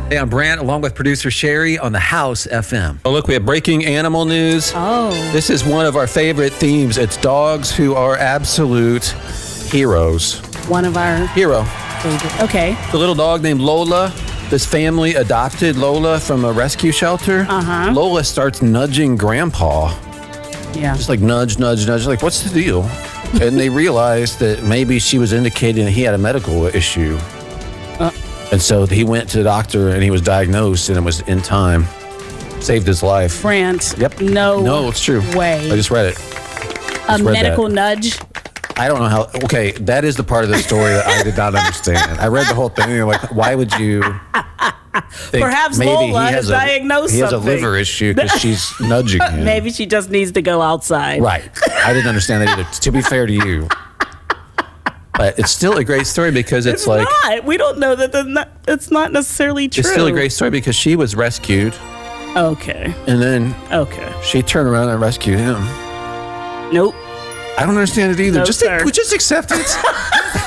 Hey, I'm Brant, along with producer Sherry on the House FM. Oh, look, we have breaking animal news. Oh. This is one of our favorite themes. It's dogs who are absolute heroes. One of our Hero. favorite. Okay. The little dog named Lola. This family adopted Lola from a rescue shelter. Uh-huh. Lola starts nudging Grandpa. Yeah. Just like nudge, nudge, nudge. Like, what's the deal? And they realized that maybe she was indicating that he had a medical issue. And so he went to the doctor and he was diagnosed and it was in time. Saved his life. Brant. Yep. No, it's true. way. I just read it. A read medical that. nudge. I don't know how. Okay, that is the part of the story that I did not understand. I read the whole thing and I'm like, why would you think Perhaps maybe Lola he has is diagnosed he has a something. liver issue because she's nudging him. Maybe she just needs to go outside. Right. I didn't understand that either. To be fair to you. But it's still a great story because it's like... not. We don't know that it's not necessarily true. It's still a great story because she was rescued. Okay. And then Okay. she turned around and rescued him. Nope. I don't understand it either. No, just sir. accept it.